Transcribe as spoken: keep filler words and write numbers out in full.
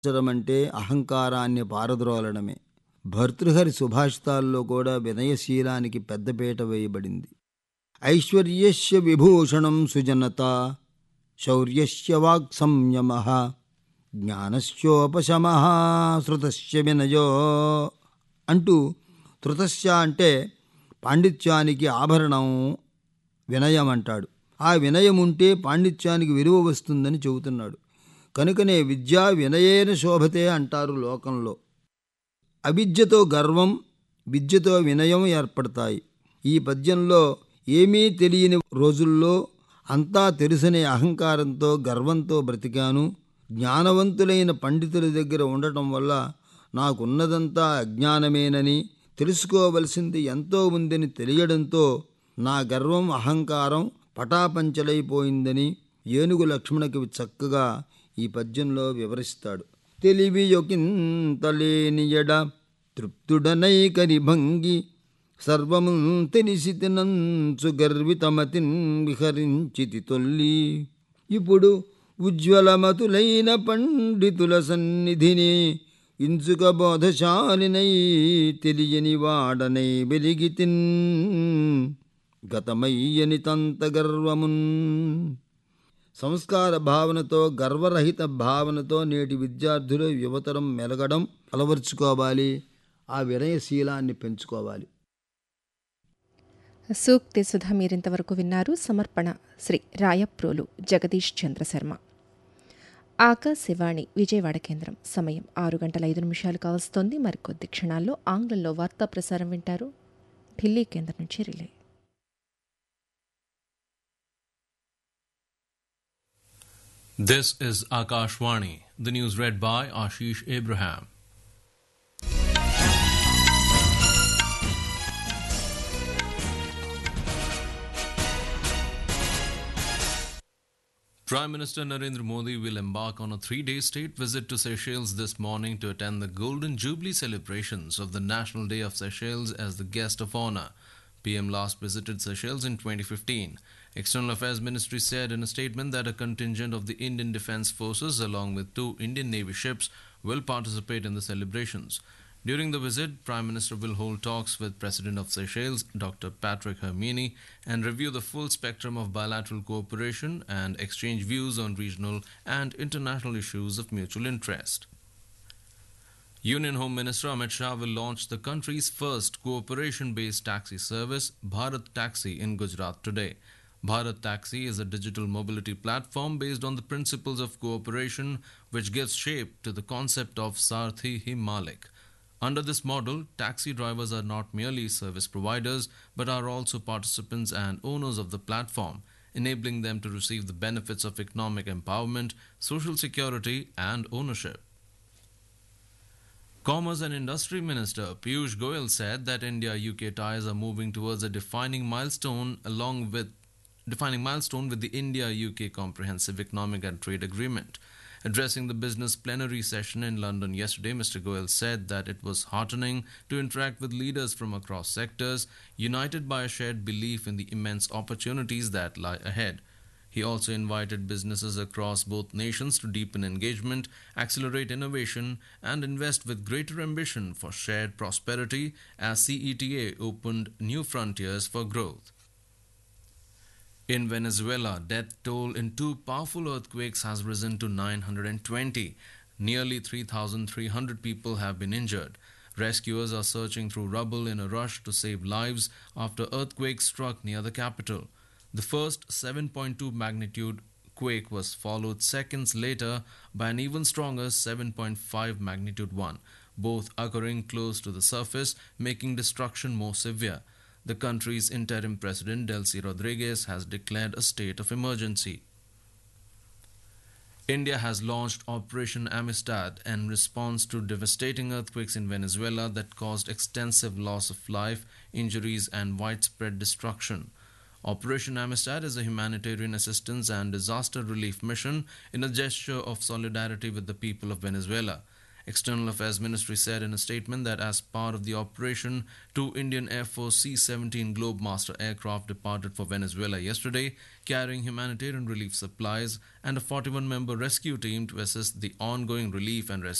అంటే అహంకారాన్ని పారద్రోలడమే. భర్తృహరి సుభాషితాల్లో కూడా వినయశీలానికి పెద్దపీట వేయబడింది. ఐశ్వర్యస్య విభూషణం సుజనత, శౌర్యస్య వాక్ సంయమ, జ్ఞానస్యోపశమ, శృతస్య వినయో అంటూ, ధృతస్య అంటే పాండిత్యానికి ఆభరణం వినయం అంటాడు. ఆ వినయం ఉంటే పాండిత్యానికి విలువ వస్తుందని చెబుతున్నాడు. కనుకనే విద్యా వినయేన శోభతే అంటారు లోకంలో. అవిద్యతో గర్వం, విద్యతో వినయం ఏర్పడతాయి. ఈ పద్యంలో ఏమీ తెలియని రోజుల్లో అంతా తెలుసనే అహంకారంతో గర్వంతో బ్రతికాను, జ్ఞానవంతులైన పండితుల దగ్గర ఉండటం వల్ల నాకున్నదంతా అజ్ఞానమేనని, తెలుసుకోవలసింది ఎంతో ఉందని తెలియడంతో నా గర్వం అహంకారం పటాపంచలైపోయిందని ఏనుగు లక్ష్మణకి చక్కగా ఈ పద్యంలో వివరిస్తాడు. తెలివియొకింతలేనియడ తృప్తుడనైకరి భంగి, సర్వము తెలిసి తినంచు గర్వితమతిన్ విహరించితి తొల్లి. ఇప్పుడు ఉజ్వలమతులైన పండితుల సన్నిధిని ఇంచుక బోధశాలినై, తెలియని వాడనై వెలిగితిన్ గతమయ్యని తంత గర్వమున్. సంస్కార భావనతో, గర్వరహిత భావనతో నేటి విద్యార్థులు యువతరం మెలగడం అలవర్చుకోవాలి. ఆ వినయశీలాన్ని పెంచుకోవాలి. సూక్తి సుధ మీరింతవరకు విన్నారు. సమర్పణ శ్రీ రాయప్రోలు జగదీష్ చంద్ర శర్మ. ఆకాశవాణి విజయవాడ కేంద్రం. సమయం ఆరు గంటల ఐదు నిమిషాలు కావస్తోంది. మరికొద్ది క్షణాల్లో ఆంగ్లంలో వార్తా ప్రసారం వింటారు. ఢిల్లీ కేంద్రం నుంచి relay. This is Akashvani. The news read by Ashish Abraham. Prime Minister Narendra Modi will embark on a three-day state visit to Seychelles this morning to attend the Golden Jubilee celebrations of the National Day of Seychelles as the guest of honor. P M last visited Seychelles in twenty fifteen. External Affairs Ministry said in a statement that a contingent of the Indian Defence Forces along with two Indian Navy ships will participate in the celebrations. During the visit, Prime Minister will hold talks with President of Seychelles, Doctor Patrick Hermini, and review the full spectrum of bilateral cooperation and exchange views on regional and international issues of mutual interest. Union Home Minister Amit Shah will launch the country's first cooperation-based taxi service, Bharat Taxi, in Gujarat today. Bharat Taxi is a digital mobility platform based on the principles of cooperation, which gives shape to the concept of Sarthi Hi Malik. Under this model, taxi drivers are not merely service providers, but are also participants and owners of the platform, enabling them to receive the benefits of economic empowerment, social security, and ownership. Commerce and Industry Minister Piyush Goyal said that India-U K ties are moving towards a defining milestone along with defining milestone with the India-U K Comprehensive Economic and Trade Agreement. Addressing the business plenary session in London yesterday, Mister Goyal said that it was heartening to interact with leaders from across sectors, united by a shared belief in the immense opportunities that lie ahead. He also invited businesses across both nations to deepen engagement, accelerate innovation, and invest with greater ambition for shared prosperity as C E T A opened new frontiers for growth. In Venezuela, death toll in two powerful earthquakes has risen to nine hundred twenty. Nearly three thousand three hundred people have been injured. Rescuers are searching through rubble in a rush to save lives after earthquakes struck near the capital. The first seven point two magnitude quake was followed seconds later by an even stronger seven point five magnitude one, both occurring close to the surface, making destruction more severe. The country's interim president, Delcy Rodriguez, has declared a state of emergency. India has launched Operation Amistad in response to devastating earthquakes in Venezuela that caused extensive loss of life, injuries, and widespread destruction. Operation Amistad is a humanitarian assistance and disaster relief mission in a gesture of solidarity with the people of Venezuela. External Affairs Ministry said in a statement that as part of the operation, two Indian Air Force C seventeen Globemaster aircraft departed for Venezuela yesterday, carrying humanitarian relief supplies and a forty-one member rescue team to assist the ongoing relief and rescue